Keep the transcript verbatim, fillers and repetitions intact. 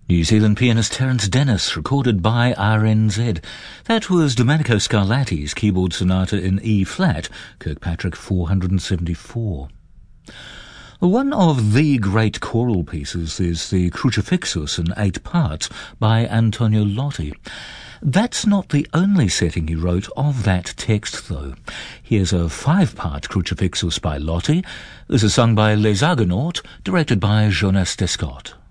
New Zealand pianist Terence Dennis, recorded by R N Z. That was Domenico Scarlatti's keyboard sonata in E-flat, Kirkpatrick four hundred seventy-four. One of the great choral pieces is the Crucifixus in eight parts by Antonio Lotti. That's not the only setting he wrote of that text, though. Here's a five-part Crucifixus by Lotti. This is sung by Les Argonautes, directed by Jonas Descott.